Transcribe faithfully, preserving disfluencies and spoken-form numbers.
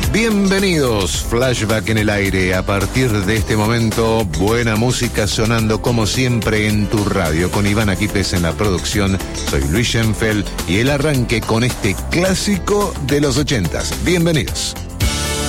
Bienvenidos, Flashback en el aire. A partir de este momento, buena música sonando como siempre en tu radio. Con Iván Aquipes en la producción, soy Luis Schenfeld y el arranque con este clásico de los ochentas. Bienvenidos.